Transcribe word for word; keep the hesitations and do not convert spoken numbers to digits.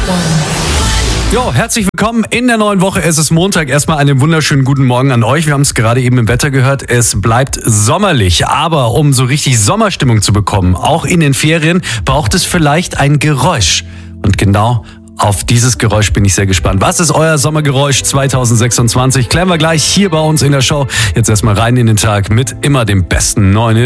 Jo, herzlich willkommen in der neuen Woche. Es ist Montag. Erstmal einen wunderschönen guten Morgen an euch. Wir haben es gerade eben im Wetter gehört. Es bleibt sommerlich. Aber um so richtig Sommerstimmung zu bekommen, auch in den Ferien, braucht es vielleicht ein Geräusch. Und genau auf dieses Geräusch bin ich sehr gespannt. Was ist euer Sommergeräusch zwanzig sechsundzwanzig? Klären wir gleich hier bei uns in der Show. Jetzt erstmal rein in den Tag mit immer dem besten neuen Hit.